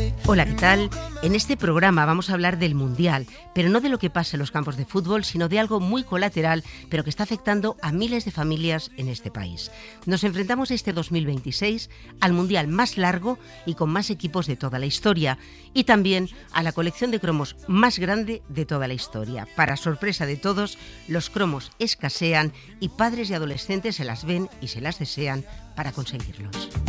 Hola, ¿qué tal? En este programa vamos a hablar del Mundial, pero no de lo que pasa en los campos de fútbol, sino de algo muy colateral, pero que está afectando a miles de familias en este país. Nos enfrentamos este 2026 al Mundial más largo y con más equipos de toda la historia, y también a la colección de cromos más grande de toda la historia. Para sorpresa de todos, los cromos escasean y padres y adolescentes se las ven y se las desean para conseguirlos.